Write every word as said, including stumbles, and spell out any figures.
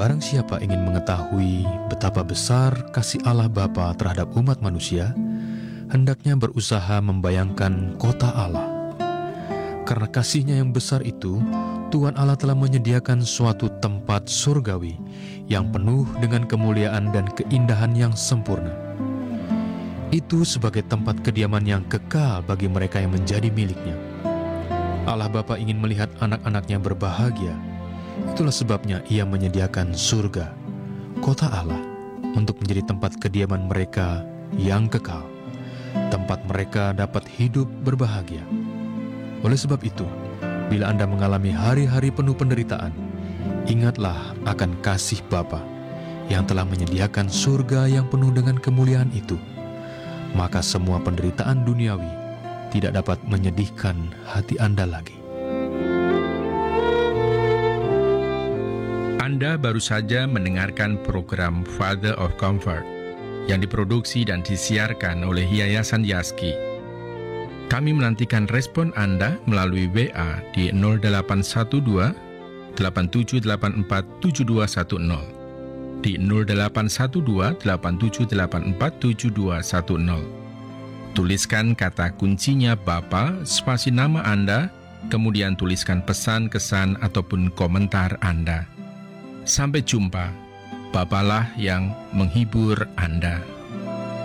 barang siapa ingin mengetahui betapa besar kasih Allah Bapa terhadap umat manusia, hendaknya berusaha membayangkan kota Allah. Karena kasih-Nya yang besar itu, Tuhan Allah telah menyediakan suatu tempat surgawi yang penuh dengan kemuliaan dan keindahan yang sempurna. Itu sebagai tempat kediaman yang kekal bagi mereka yang menjadi miliknya. Allah Bapa ingin melihat anak-anaknya berbahagia. Itulah sebabnya Ia menyediakan surga, kota Allah, untuk menjadi tempat kediaman mereka yang kekal, tempat mereka dapat hidup berbahagia. Oleh sebab itu, bila Anda mengalami hari-hari penuh penderitaan, ingatlah akan kasih Bapa yang telah menyediakan surga yang penuh dengan kemuliaan itu. Maka semua penderitaan duniawi tidak dapat menyedihkan hati Anda lagi. Anda baru saja mendengarkan program Father of Comfort yang diproduksi dan disiarkan oleh Yayasan Yaski. Kami menantikan respon Anda melalui W A di nol delapan satu dua delapan tujuh delapan empat tujuh dua satu nol, di nol delapan satu dua delapan tujuh delapan empat tujuh dua satu nol. Tuliskan kata kuncinya Bapa, spasi nama Anda, kemudian tuliskan pesan, kesan, ataupun komentar Anda. Sampai jumpa, Bapalah yang menghibur Anda.